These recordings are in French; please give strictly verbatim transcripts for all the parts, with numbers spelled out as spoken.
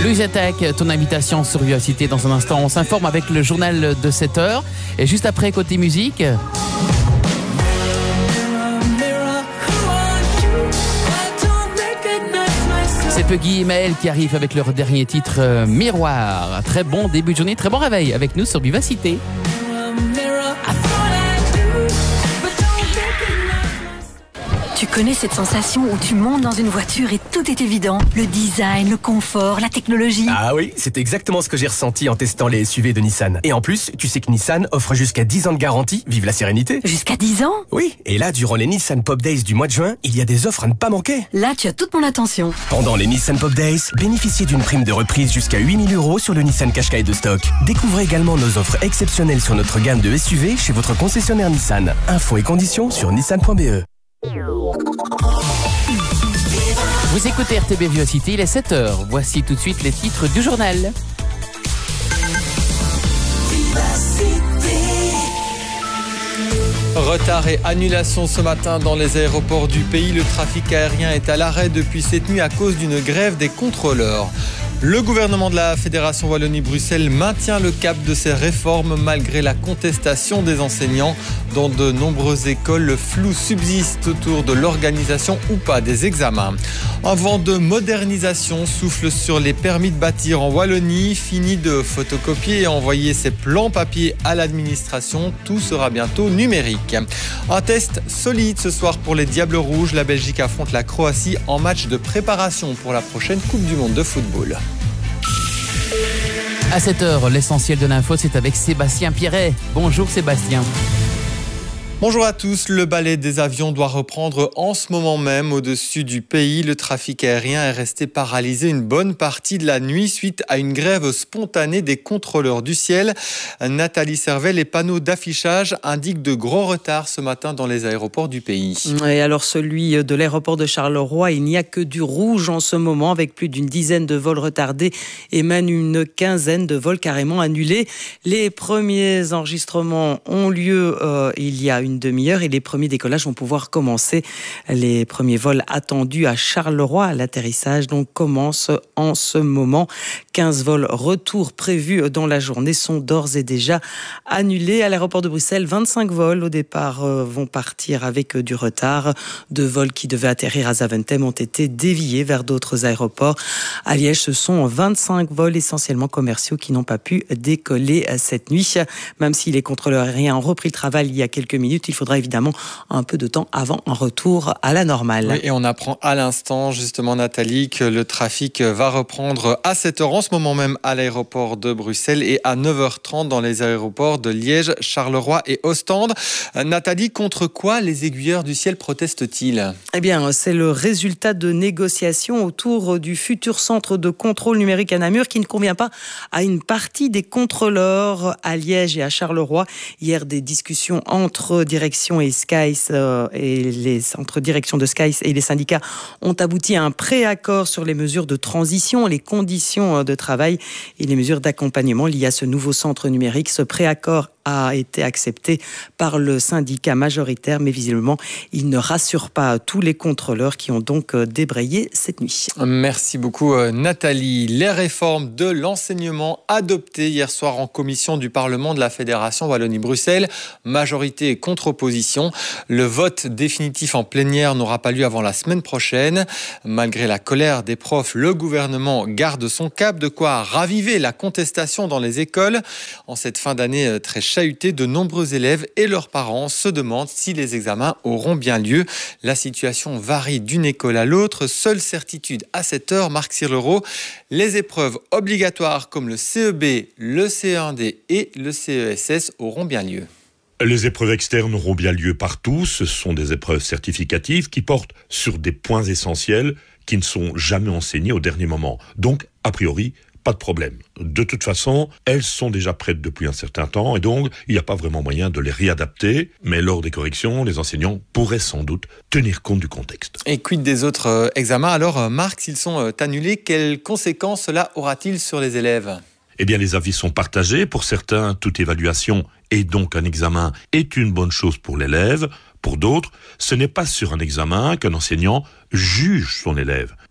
Louise Attaque, ton invitation sur Vivacité. Dans un instant, on s'informe avec le journal de sept heures. Et juste après, côté musique... c'est Peggy et Maël qui arrivent avec leur dernier titre, euh, Miroir. Très bon début de journée, très bon réveil avec nous sur Vivacité. Tu connais cette sensation où tu montes dans une voiture et tout est évident? Le design, le confort, la technologie. Ah oui, c'est exactement ce que j'ai ressenti en testant les S U V de Nissan. Et en plus, tu sais que Nissan offre jusqu'à dix ans de garantie. Vive la sérénité. Jusqu'à dix ans? Oui, et là, durant les Nissan Pop Days du mois de juin, il y a des offres à ne pas manquer. Là, tu as toute mon attention. Pendant les Nissan Pop Days, bénéficiez d'une prime de reprise jusqu'à huit mille euros sur le Nissan Qashqai de stock. Découvrez également nos offres exceptionnelles sur notre gamme de S U V chez votre concessionnaire Nissan. Infos et conditions sur nissan point b e. Vous écoutez R T B Vivacité, il est sept heures. Voici tout de suite les titres du journal. Retard et annulation ce matin dans les aéroports du pays. Le trafic aérien est à l'arrêt depuis cette nuit à cause d'une grève des contrôleurs. Le gouvernement de la Fédération Wallonie-Bruxelles maintient le cap de ses réformes malgré la contestation des enseignants. Dans de nombreuses écoles, le flou subsiste autour de l'organisation ou pas des examens. Un vent de modernisation souffle sur les permis de bâtir en Wallonie. Fini de photocopier et envoyer ses plans papier à l'administration. Tout sera bientôt numérique. Un test solide ce soir pour les Diables Rouges. La Belgique affronte la Croatie en match de préparation pour la prochaine Coupe du Monde de football. À sept heures, l'essentiel de l'info, c'est avec Sébastien Pierret. Bonjour Sébastien. Bonjour à tous, le balai des avions doit reprendre en ce moment même au-dessus du pays. Le trafic aérien est resté paralysé une bonne partie de la nuit suite à une grève spontanée des contrôleurs du ciel. Nathalie Servet, les panneaux d'affichage indiquent de gros retards ce matin dans les aéroports du pays. Et alors celui de l'aéroport de Charleroi, il n'y a que du rouge en ce moment avec plus d'une dizaine de vols retardés et même une quinzaine de vols carrément annulés. Les premiers enregistrements ont lieu euh, il y a une demi-heure et les premiers décollages vont pouvoir commencer. Les premiers vols attendus à Charleroi, l'atterrissage donc commence en ce moment. quinze vols retour prévus dans la journée sont d'ores et déjà annulés. À l'aéroport de Bruxelles, vingt-cinq vols au départ euh, vont partir avec euh, du retard. Deux vols qui devaient atterrir à Zaventem ont été déviés vers d'autres aéroports. À Liège, ce sont vingt-cinq vols essentiellement commerciaux qui n'ont pas pu décoller cette nuit. Même si les contrôleurs aériens ont repris le travail il y a quelques minutes, il faudra évidemment un peu de temps avant un retour à la normale. Oui, et on apprend à l'instant, justement, Nathalie, que le trafic va reprendre à sept heures en ce moment même à l'aéroport de Bruxelles et à neuf heures trente dans les aéroports de Liège, Charleroi et Ostende. Nathalie, contre quoi les aiguilleurs du ciel protestent-ils ? Eh bien, c'est le résultat de négociations autour du futur centre de contrôle numérique à Namur qui ne convient pas à une partie des contrôleurs à Liège et à Charleroi. Hier, des discussions entre direction et Skies euh, et les entre direction de Skies et les syndicats ont abouti à un préaccord sur les mesures de transition, les conditions de travail et les mesures d'accompagnement liées à ce nouveau centre numérique. Ce préaccord a été accepté par le syndicat majoritaire, mais visiblement, il ne rassure pas tous les contrôleurs qui ont donc débrayé cette nuit. Merci beaucoup Nathalie. Les réformes de l'enseignement adoptées hier soir en commission du Parlement de la Fédération Wallonie-Bruxelles, majorité et contre-opposition. Le vote définitif en plénière n'aura pas lieu avant la semaine prochaine. Malgré la colère des profs, le gouvernement garde son cap, de quoi raviver la contestation dans les écoles. En cette fin d'année très chahutée, de nombreux élèves et leurs parents se demandent si les examens auront bien lieu. La situation varie d'une école à l'autre. Seule certitude à cette heure, Marc Sirlereau, les épreuves obligatoires comme le C E B, le C E un D et le C E S S auront bien lieu. Les épreuves externes auront bien lieu partout. Ce sont des épreuves certificatives qui portent sur des points essentiels qui ne sont jamais enseignés au dernier moment. Donc, a priori, pas de problème. De toute façon, elles sont déjà prêtes depuis un certain temps et donc il n'y a pas vraiment moyen de les réadapter. Mais lors des corrections, les enseignants pourraient sans doute tenir compte du contexte. Et quid des autres euh, examens ? Alors, euh, Marc, s'ils sont euh, annulés, quelles conséquences cela aura-t-il sur les élèves ? Eh bien, les avis sont partagés. Pour certains, toute évaluation et donc un examen est une bonne chose pour l'élève. Pour d'autres, ce n'est pas sur un examen qu'un enseignant juge son élève.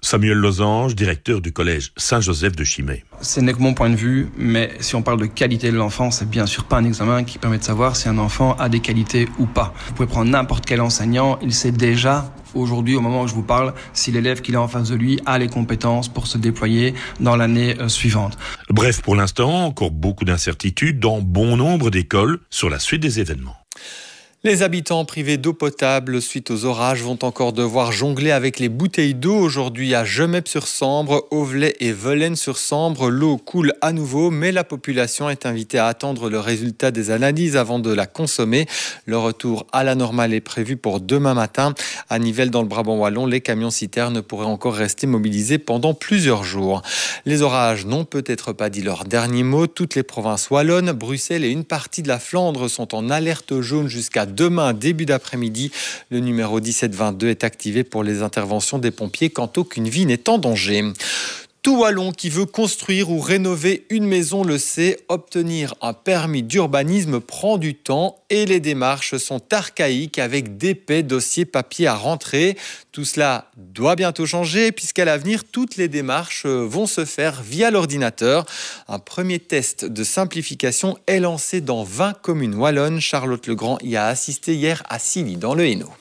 Samuel Losange, directeur du collège Saint-Joseph de Chimay. Ce n'est que mon point de vue, mais si on parle de qualité de l'enfant, c'est bien sûr pas un examen qui permet de savoir si un enfant a des qualités ou pas. Vous pouvez prendre n'importe quel enseignant, il sait déjà, aujourd'hui, au moment où je vous parle, si l'élève qu'il a en face de lui a les compétences pour se déployer dans l'année suivante. Bref, pour l'instant, encore beaucoup d'incertitudes dans bon nombre d'écoles sur la suite des événements. Les habitants privés d'eau potable suite aux orages vont encore devoir jongler avec les bouteilles d'eau. Aujourd'hui à Gemep-sur-Sambre, Auvelais et Velaines-sur-Sambre, l'eau coule à nouveau, mais la population est invitée à attendre le résultat des analyses avant de la consommer. Le retour à la normale est prévu pour demain matin. À Nivelles, dans le Brabant wallon, les camions-citernes pourraient encore rester mobilisés pendant plusieurs jours. Les orages n'ont peut-être pas dit leur dernier mot. Toutes les provinces wallonnes, Bruxelles et une partie de la Flandre sont en alerte jaune jusqu'à demain, début d'après-midi. Le numéro dix-sept vingt-deux est activé pour les interventions des pompiers quand aucune vie n'est en danger. Tout Wallon qui veut construire ou rénover une maison le sait, obtenir un permis d'urbanisme prend du temps et les démarches sont archaïques avec d'épais dossiers papier à rentrer. Tout cela doit bientôt changer puisqu'à l'avenir, toutes les démarches vont se faire via l'ordinateur. Un premier test de simplification est lancé dans vingt communes wallonnes. Charlotte Legrand y a assisté hier à Silly dans le Hainaut.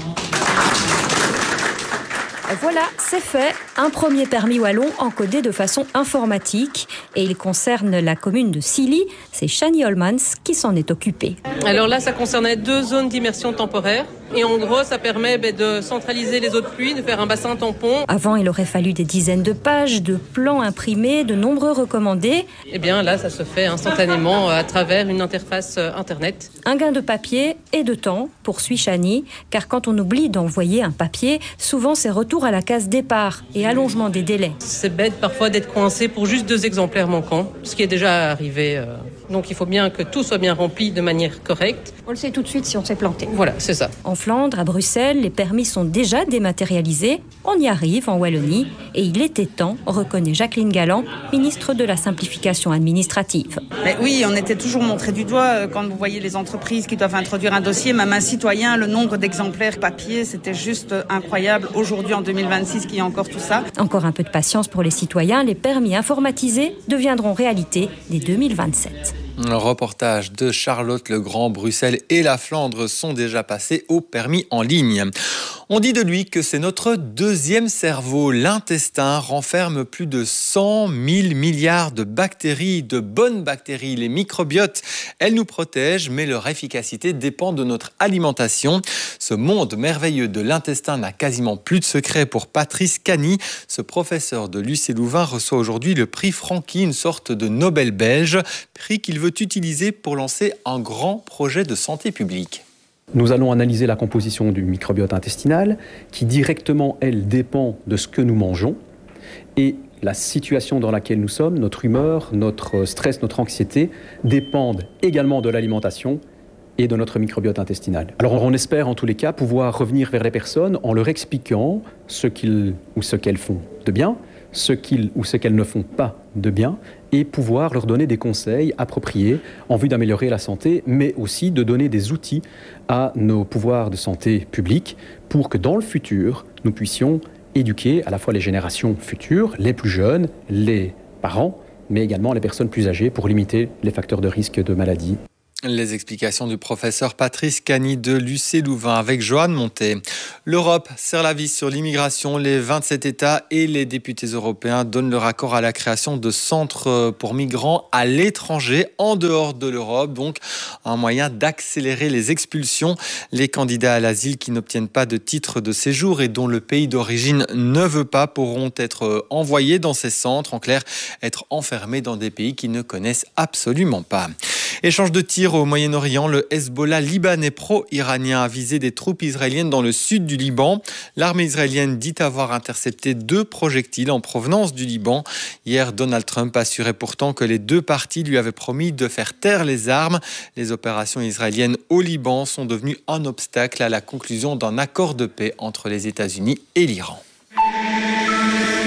Voilà, c'est fait. Un premier permis wallon encodé de façon informatique et il concerne la commune de Silly. C'est Shani Holmans qui s'en est occupée. Alors là, ça concernait deux zones d'immersion temporaire. Et en gros, ça permet ben, de centraliser les eaux de pluie, de faire un bassin tampon. Avant, il aurait fallu des dizaines de pages, de plans imprimés, de nombreux recommandés. Et bien là, ça se fait instantanément à travers une interface Internet. Un gain de papier et de temps, poursuit Shani, car quand on oublie d'envoyer un papier, souvent c'est retour à la case départ et allongement des délais. C'est bête parfois d'être coincé pour juste deux exemplaires manquants, ce qui est déjà arrivé. Donc il faut bien que tout soit bien rempli de manière correcte. On le sait tout de suite si on s'est planté. Voilà, c'est ça. En Flandre, à Bruxelles, les permis sont déjà dématérialisés. On y arrive en Wallonie et il était temps, reconnaît Jacqueline Galland, ministre de la Simplification administrative. Mais oui, on était toujours montré du doigt quand vous voyez les entreprises qui doivent introduire un dossier, même un citoyen, le nombre d'exemplaires papier, c'était juste incroyable. Aujourd'hui, en deux mille vingt-six, qu'il y a encore tout ça. Encore un peu de patience pour les citoyens, les permis informatisés deviendront réalité dès deux mille vingt-sept. Un reportage de Charlotte Legrand. Bruxelles et la Flandre sont déjà passés au permis en ligne. On dit de lui que c'est notre deuxième cerveau. L'intestin renferme plus de cent mille milliards de bactéries, de bonnes bactéries, les microbiotes. Elles nous protègent, mais leur efficacité dépend de notre alimentation. Ce monde merveilleux de l'intestin n'a quasiment plus de secret pour Patrice Cany. Ce professeur de l'U C Louvain reçoit aujourd'hui le prix Francky, une sorte de Nobel belge, prix qu'il veut utiliser pour lancer un grand projet de santé publique. Nous allons analyser la composition du microbiote intestinal qui directement, elle, dépend de ce que nous mangeons et la situation dans laquelle nous sommes, notre humeur, notre stress, notre anxiété dépendent également de l'alimentation et de notre microbiote intestinal. Alors on espère en tous les cas pouvoir revenir vers les personnes en leur expliquant ce qu'ils ou ce qu'elles font de bien, ce qu'ils ou ce qu'elles ne font pas de bien et pouvoir leur donner des conseils appropriés en vue d'améliorer la santé, mais aussi de donner des outils à nos pouvoirs de santé publics pour que dans le futur, nous puissions éduquer à la fois les générations futures, les plus jeunes, les parents, mais également les personnes plus âgées pour limiter les facteurs de risque de maladie. Les explications du professeur Patrice Cany de l'U C Louvain avec Joanne Montet. L'Europe serre la vis sur l'immigration. Les vingt-sept États et les députés européens donnent leur accord à la création de centres pour migrants à l'étranger, en dehors de l'Europe. Donc, un moyen d'accélérer les expulsions. Les candidats à l'asile qui n'obtiennent pas de titre de séjour et dont le pays d'origine ne veut pas pourront être envoyés dans ces centres. En clair, être enfermés dans des pays qu'ils ne connaissent absolument pas. Échange de tirs au Moyen-Orient, le Hezbollah libanais pro-iranien a visé des troupes israéliennes dans le sud du Liban. L'armée israélienne dit avoir intercepté deux projectiles en provenance du Liban. Hier, Donald Trump assurait pourtant que les deux parties lui avaient promis de faire taire les armes. Les opérations israéliennes au Liban sont devenues un obstacle à la conclusion d'un accord de paix entre les États-Unis et l'Iran.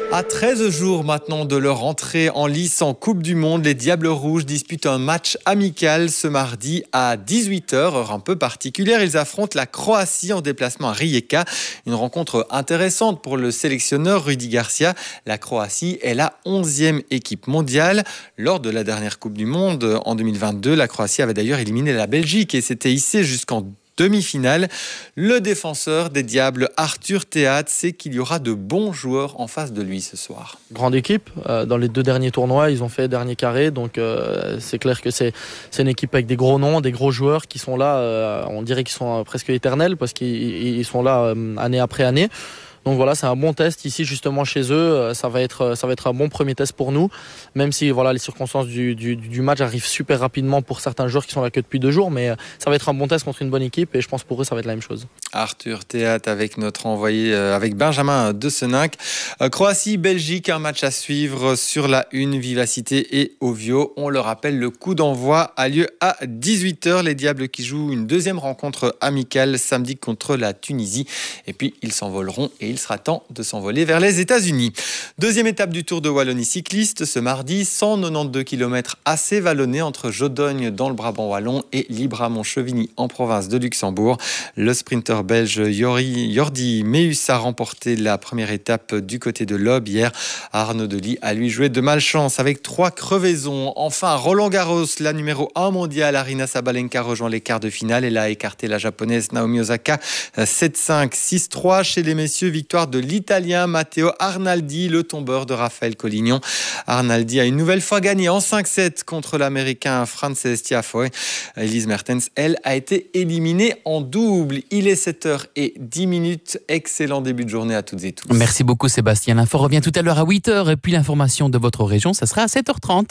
À treize jours maintenant de leur entrée en lice en Coupe du Monde, les Diables Rouges disputent un match amical ce mardi à dix-huit heures, heure un peu particulière. Ils affrontent la Croatie en déplacement à Rijeka. Une rencontre intéressante pour le sélectionneur Rudi Garcia. La Croatie est la onzième équipe mondiale. Lors de la dernière Coupe du Monde en deux mille vingt-deux, la Croatie avait d'ailleurs éliminé la Belgique et s'était hissée jusqu'en demi-finale. Le défenseur des Diables, Arthur Théat, sait qu'il y aura de bons joueurs en face de lui ce soir. Grande équipe. Euh, dans les deux derniers tournois, ils ont fait dernier carré. Donc euh, c'est clair que c'est, c'est une équipe avec des gros noms, des gros joueurs qui sont là. Euh, on dirait qu'ils sont euh, presque éternels parce qu'ils ils sont là euh, année après année. Donc voilà, c'est un bon test ici justement chez eux. Ça va être, ça va être un bon premier test pour nous, même si voilà, les circonstances du, du, du match arrivent super rapidement pour certains joueurs qui sont là que depuis deux jours. Mais ça va être un bon test contre une bonne équipe et je pense pour eux ça va être la même chose. Arthur Théat avec notre envoyé, euh, avec Benjamin de Seninck. Euh, Croatie-Belgique, un match à suivre sur la une, Vivacité et Ovio. On le rappelle, le coup d'envoi a lieu à dix-huit heures. Les Diables qui jouent une deuxième rencontre amicale samedi contre la Tunisie. Et puis ils s'envoleront et il sera temps de s'envoler vers les États-Unis. Deuxième étape du Tour de Wallonie cycliste ce mardi, cent quatre-vingt-douze kilomètres assez vallonnés entre Jodogne dans le Brabant wallon et Libramont-Chevigny en province de Luxembourg. Le sprinter belge Jordi, Jordi Meus a remporté la première étape du côté de l'Aube hier. Arnaud Delis a lui joué de malchance avec trois crevaisons. Enfin, Roland Garros, la numéro un mondiale, Aryna Sabalenka rejoint les quarts de finale. Elle a écarté la japonaise Naomi Osaka sept cinq, six trois. Chez les messieurs, victoire de l'Italien Matteo Arnaldi, le tombeur de Raphaël Collignon. Arnaldi a une nouvelle fois gagné en cinq sept contre l'Américain Frances Tiafoe. Elise Mertens, elle, a été éliminée en double. Il est sept heures dix minutes. Excellent début de journée à toutes et tous. Merci beaucoup Sébastien. L'info revient tout à l'heure à huit heures et puis l'information de votre région, ça sera à sept heures trente.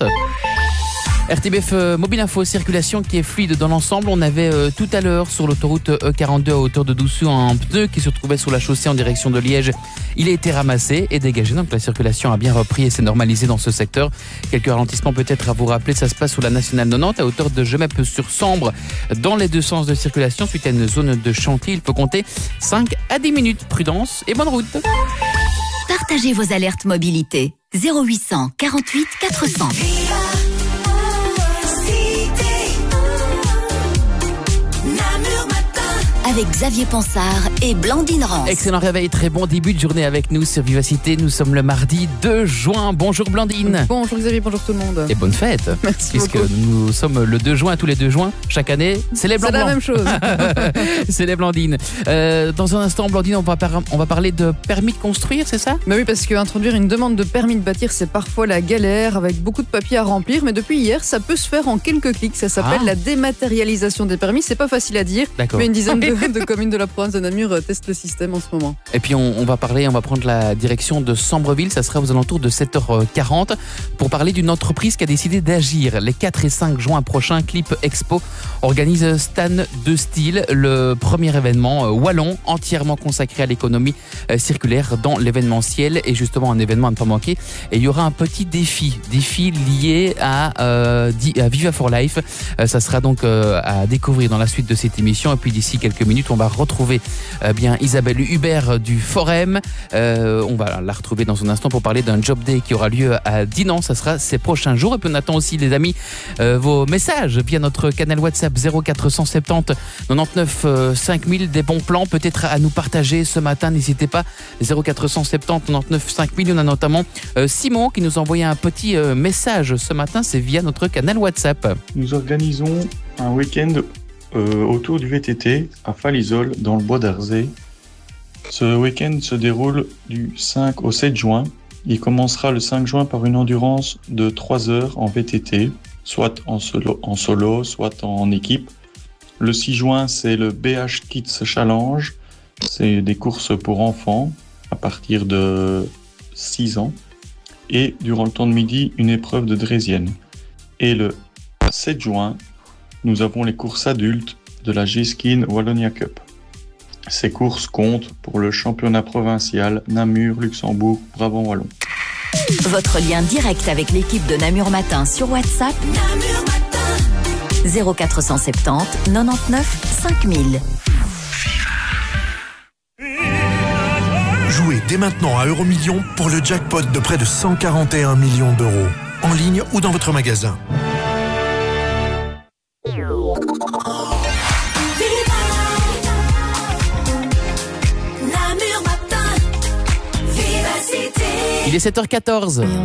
R T B F euh, Mobile Info, circulation qui est fluide dans l'ensemble. On avait euh, tout à l'heure sur l'autoroute E quarante-deux à hauteur de Doussou un pneu qui se trouvait sur la chaussée en direction de Liège. Il a été ramassé et dégagé, donc la circulation a bien repris et s'est normalisée dans ce secteur. Quelques ralentissements peut-être à vous rappeler, ça se passe sur la nationale quatre-vingt-dix à hauteur de Gemep sur Sambre dans les deux sens de circulation suite à une zone de chantier. Il faut compter cinq à dix minutes. Prudence et bonne route. Partagez vos alertes mobilité. zéro huit cent quarante-huit quatre cents. Avec Xavier Ponsard et Blandine Rance. Excellent réveil, très bon début de journée avec nous sur Vivacité. Nous sommes le mardi deux juin. Bonjour Blandine. Bonjour Xavier, bonjour tout le monde. Et bonne fête. Merci puisque beaucoup. Nous sommes le deux juin, tous les deux juin, chaque année. C'est les blancs. C'est la même chose. C'est les Blandines. Euh, dans un instant, Blandine, on va, par- on va parler de permis de construire, c'est ça? Bah oui, parce qu'introduire une demande de permis de bâtir, c'est parfois la galère, avec beaucoup de papiers à remplir. Mais depuis hier, ça peut se faire en quelques clics. Ça s'appelle Ah. la dématérialisation des permis. C'est pas facile à dire, D'accord. mais une dizaine de, de communes de la province de Namur euh, testent le système en ce moment. Et puis on, on va parler, on va prendre la direction de Sambreville, ça sera aux alentours de sept heures quarante pour parler d'une entreprise qui a décidé d'agir. Les quatre et cinq juin prochains, Clip Expo organise Stan de Style, le premier événement euh, wallon entièrement consacré à l'économie euh, circulaire dans l'événementiel et justement un événement à ne pas manquer. Et il y aura un petit défi, défi lié à, euh, di- à Viva for Life. Euh, ça sera donc euh, à découvrir dans la suite de cette émission. Et puis d'ici quelques minutes, on va retrouver euh, bien Isabelle Hubert du Forum. Euh, on va la retrouver dans un instant pour parler d'un job day qui aura lieu à Dinan. Ça sera ces prochains jours. Et puis on attend aussi, les amis, euh, vos messages via notre canal WhatsApp zéro quatre cent soixante-dix quatre-vingt-neuf euh, cinq mille. Des bons plans peut-être à nous partager ce matin. N'hésitez pas. zéro quatre cent soixante-dix quatre-vingt-neuf cinq mille. On a notamment euh, Simon qui nous a envoyé un petit euh, message ce matin. C'est via notre canal WhatsApp. Nous organisons un week-end euh, autour du V T T à Falisol, dans le bois d'Arzé. Ce week-end se déroule du cinq au sept juin. Il commencera le cinq juin par une endurance de trois heures en V T T, soit en solo, en solo, soit en équipe. Le six juin, c'est le B H Kids Challenge. C'est des courses pour enfants à partir de six ans. Et durant le temps de midi, une épreuve de draisienne. Et le sept juin, nous avons les courses adultes de la G-Skin Wallonia Cup. Ces courses comptent pour le championnat provincial Namur, Luxembourg, Brabant Wallon. Votre lien direct avec l'équipe de Namur Matin sur WhatsApp. Namur Matin. zéro quatre cent soixante-dix quatre-vingt-neuf cinq mille. Jouez dès maintenant à Euromillions pour le jackpot de près de cent quarante et un millions d'euros. En ligne ou dans votre magasin. Il est sept heures quatorze.